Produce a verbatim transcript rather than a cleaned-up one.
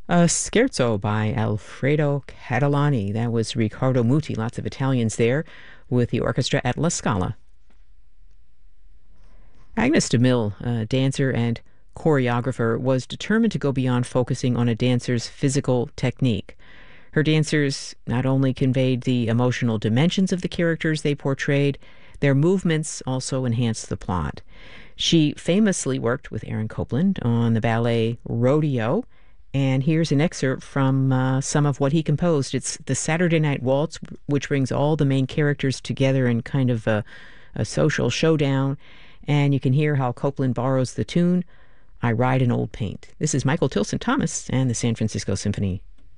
A Scherzo by Alfredo Catalani. That was Riccardo Muti, lots of Italians there, with the orchestra at La Scala. Agnes de Mille, a dancer and choreographer, was determined to go beyond focusing on a dancer's physical technique. Her dancers not only conveyed the emotional dimensions of the characters they portrayed, their movements also enhanced the plot. She famously worked with Aaron Copland on the ballet Rodeo, and here's an excerpt from uh, some of what he composed. It's the Saturday Night Waltz, which brings all the main characters together in kind of a, a social showdown, and you can hear how Copland borrows the tune, I Ride an Old Paint. This is Michael Tilson Thomas and the San Francisco Symphony.